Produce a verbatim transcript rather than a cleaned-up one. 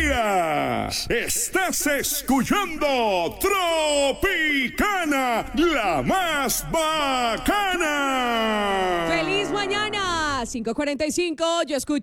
días. Estás escuchando Tropicana, la más bacana. ¡Feliz mañana! cinco cuarenta y cinco, yo escucho